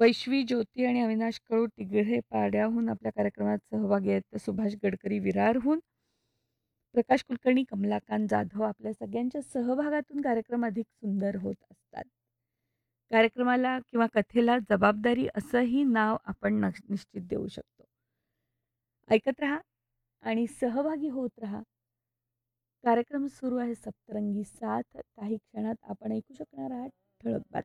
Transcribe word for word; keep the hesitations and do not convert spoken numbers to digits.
वैश्वी, ज्योती आणि अविनाश कळू तिघे पाड्याहून आपल्या कार्यक्रमात सहभागी आहेत. तर सुभाष गडकरी विरारहून, प्रकाश कुलकर्णी, कमलाकांत जाधव आपल्या सगळ्यांच्या सहभागातून कार्यक्रम अधिक सुंदर होत असतात. कार्यक्रमाला किंवा कथेला जबाबदारी असंही नाव आपण नक्ष निश्चित देऊ शकतो. ऐकत राहा आणि सहभागी होत राहा. कार्यक्रम सुरू आहे सप्तरंगी साथ. काही क्षणात आपण ऐकू शकणार आहात ठळक बातम्या.